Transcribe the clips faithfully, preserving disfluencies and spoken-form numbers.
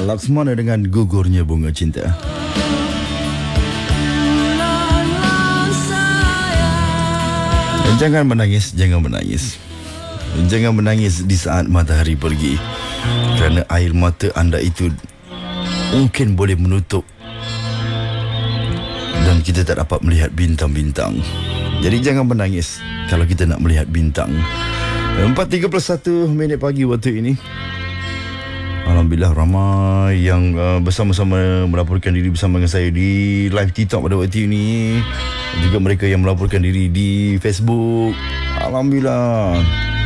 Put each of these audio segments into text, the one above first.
Laksmana dengan Gugurnya Bunga Cinta. Jangan menangis, jangan menangis. Jangan menangis di saat matahari pergi, kerana air mata anda itu mungkin boleh menutup dan kita tak dapat melihat bintang-bintang. Jadi jangan menangis kalau kita nak melihat bintang. empat tiga puluh satu minit pagi waktu ini. Alhamdulillah ramai yang uh, bersama-sama melaporkan diri bersama dengan saya di live TikTok pada waktu ini. Juga mereka yang melaporkan diri di Facebook. Alhamdulillah.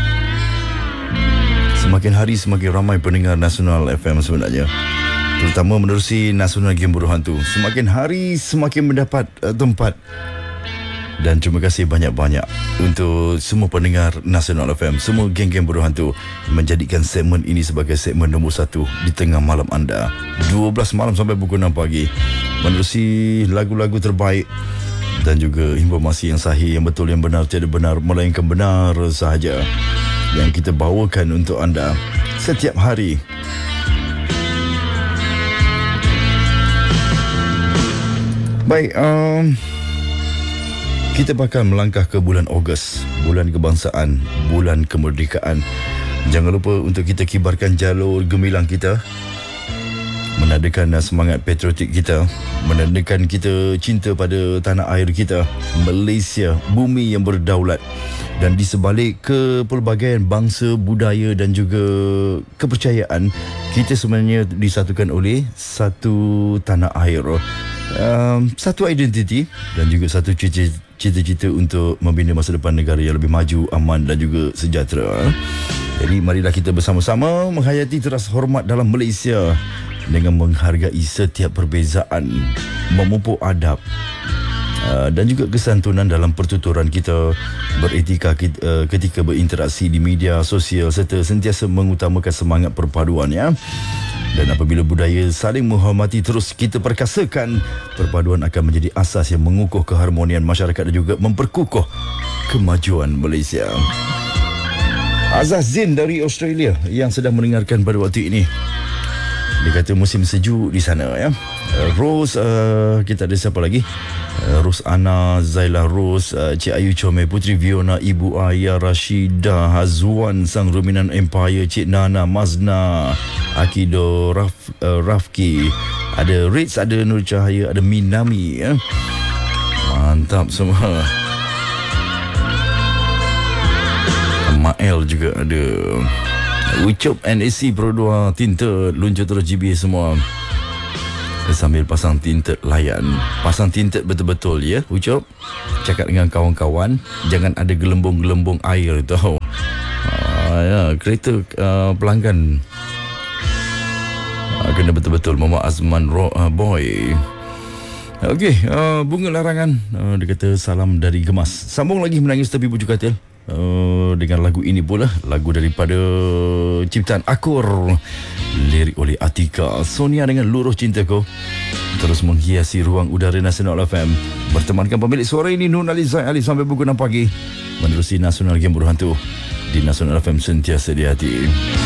Semakin hari semakin ramai pendengar Nasional F M sebenarnya, terutama menerusi Nasional Game Buruh Hantu. Semakin hari semakin mendapat uh, tempat. Dan terima kasih banyak-banyak untuk semua pendengar Nasional F M, semua geng-geng Buruh Hantu, menjadikan segmen ini sebagai segmen nombor satu di tengah malam anda. dua belas malam sampai pukul enam pagi, menerusi lagu-lagu terbaik dan juga informasi yang sahih, yang betul, yang benar, tiada benar melainkan benar sahaja, yang kita bawakan untuk anda setiap hari. Baik, um, kita bakal melangkah ke bulan Ogos, bulan kebangsaan, bulan kemerdekaan. Jangan lupa untuk kita kibarkan jalur gemilang kita, menandakan semangat patriotik kita, menandakan kita cinta pada tanah air kita, Malaysia, bumi yang berdaulat. Dan di sebalik kepelbagaian bangsa, budaya dan juga kepercayaan, kita sebenarnya disatukan oleh satu tanah air, um, satu identiti dan juga satu cita-cita cita-cita untuk membina masa depan negara yang lebih maju, aman dan juga sejahtera. Jadi marilah kita bersama-sama menghayati teras hormat dalam Malaysia dengan menghargai setiap perbezaan, memupuk adab uh, dan juga kesantunan dalam pertuturan kita, beretika kita, uh, ketika berinteraksi di media sosial, serta sentiasa mengutamakan semangat perpaduan, ya. Dan apabila budaya saling menghormati terus kita perkasakan, perpaduan akan menjadi asas yang mengukuh keharmonian masyarakat dan juga memperkukuh kemajuan Malaysia. Azaz Zin dari Australia yang sedang mendengarkan pada waktu ini, dia kata musim sejuk di sana, ya. Rose, uh, kita ada siapa lagi? Uh, Rose Ana, Zaila Rose, uh, Cik Ayu Comel, Putri Viona, Ibu Ayah, Rashida, Hazwan, Sang Ruminan Empire, Cik Nana, Mazna, Akido, Raf, uh, Rafki, ada Ritz, ada Nur Cahaya, ada Minami, ya. Mantap semua. Mael juga ada. Ucup N A C Pro dua tinted, luncur terus G B semua sambil pasang tinted layan. Pasang tinted betul-betul, ya Ucup. Cakap dengan kawan-kawan, jangan ada gelembung-gelembung air tau. Ah, ya, kereta uh, pelanggan uh, kena betul-betul. Mama Azman Ro, uh, Boy. Okey, uh, bunga larangan, uh, dia kata salam dari Gemas. Sambung lagi menangis tepi bujuk katil. Uh, dengan lagu ini pula, lagu daripada ciptaan Akur, lirik oleh Atika. Sonia dengan Luruh Cintaku terus menghiasi ruang udara Nasional F M. Bertemankan pemilik suara ini, Nur Ali Zaid Ali, sampai pukul enam pagi, menerusi Nasional Game Buruh Hantu di Nasional F M, sentiasa di hati.